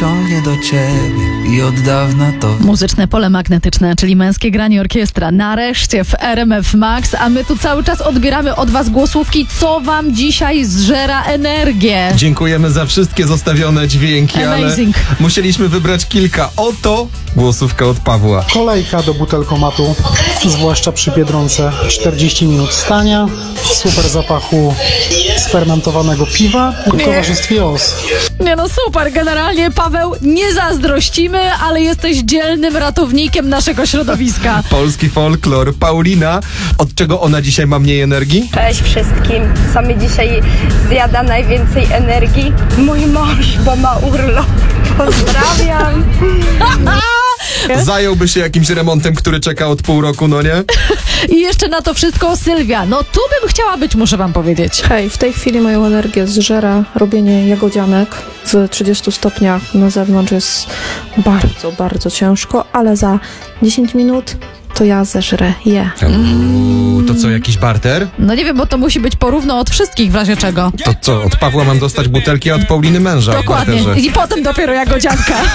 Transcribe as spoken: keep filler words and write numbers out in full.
ciągnie do ciebie i od dawna to... Muzyczne pole magnetyczne, czyli męskie granie orkiestra. Nareszcie w R M F Max, a my tu cały czas odbieramy od was głosówki, co wam dzisiaj zżera energię. Dziękujemy za wszystkie zostawione dźwięki, Amazing. ale musieliśmy wybrać kilka. Oto głosówka od Pawła. Kolejka do butelkomatu, zwłaszcza przy Biedronce. czterdzieści minut stania, super zapachu sfermentowanego piwa w towarzystwie os. Nie no super, generalnie Paweł, nie zazdrościmy, ale jesteś dzielnym ratownikiem naszego środowiska. Polski folklor. Paulina, od czego ona dzisiaj ma mniej energii? Cześć wszystkim. Co mi dzisiaj zjada najwięcej energii? Mój mąż, bo ma urlop. Pozdrawiam. Zająłby się jakimś remontem, który czeka od pół roku, no nie? I jeszcze na to wszystko Sylwia. No tu bym chciała być, muszę wam powiedzieć. Hej, w tej chwili moją energię zżera robienie jagodzianek w trzydziestu stopniach na zewnątrz. Jest bardzo, bardzo ciężko, ale za dziesięć minut to ja zeżrę je. Uuu, to co, jakiś barter? No nie wiem, bo to musi być porówno od wszystkich w razie czego. To co, od Pawła mam dostać butelki, a od Pauliny męża. w Dokładnie. barterze. I potem dopiero jagodzianka.